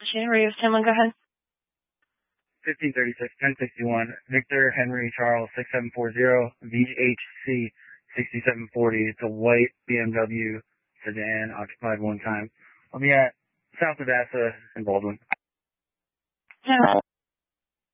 Machinery of 10-1, go ahead. 1536, 1061, Victor Henry Charles 6740, VHC 6740. It's a white BMW sedan, occupied one time. I'll be at south of Assa in Baldwin. 10